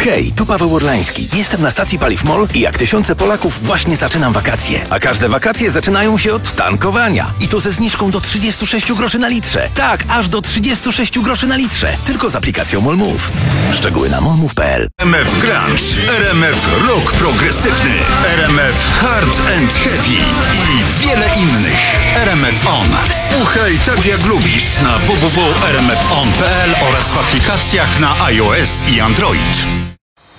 Hej, tu Paweł Orlański. Jestem na stacji Paliw MOL i jak tysiące Polaków właśnie zaczynam wakacje. A każde wakacje zaczynają się od tankowania. I to ze zniżką do 36 groszy na litrze. Tak, aż do 36 groszy na litrze. Tylko z aplikacją MOL Move. Szczegóły na molmove.pl. RMF Grunge, RMF Rock Progresywny, RMF Hard and Heavy i wiele innych. RMF On. Słuchaj tak jak lubisz na www.rmfon.pl oraz w aplikacjach na iOS i Android.